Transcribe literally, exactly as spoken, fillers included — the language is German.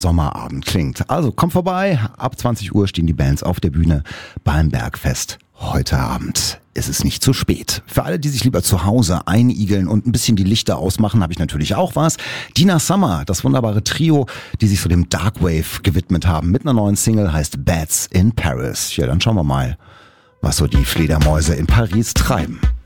Sommerabend klingt. Also kommt vorbei, ab zwanzig Uhr stehen die Bands auf der Bühne beim Bergfest. Heute Abend ist es nicht zu spät. Für alle, die sich lieber zu Hause einigeln und ein bisschen die Lichter ausmachen, habe ich natürlich auch was. Dina Summer, das wunderbare Trio, die sich so dem Darkwave gewidmet haben, mit einer neuen Single, heißt Bats in Paris. Ja, dann schauen wir mal, was so die Fledermäuse in Paris treiben.